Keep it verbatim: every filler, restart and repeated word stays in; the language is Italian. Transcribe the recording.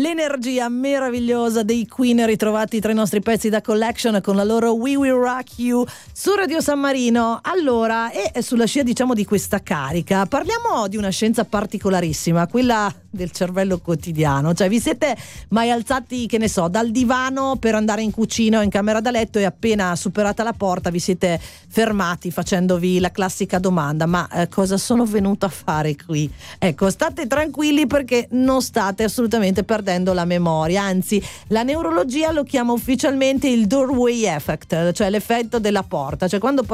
l'energia meravigliosa dei Queen, ritrovati tra i nostri pezzi da collection con la loro We Will Rock You su Radio San Marino. Allora, e sulla scia diciamo di questa carica, parliamo di una scienza particolarissima, quella del cervello quotidiano. Cioè, vi siete mai alzati, che ne so, dal divano per andare in cucina o in camera da letto e appena superata la porta vi siete fermati facendovi la classica domanda: ma eh, cosa sono venuto a fare qui? Ecco, state tranquilli perché non state assolutamente perdendo la memoria, anzi la neurologia lo chiama ufficialmente il doorway effect, cioè l'effetto della porta. Cioè, quando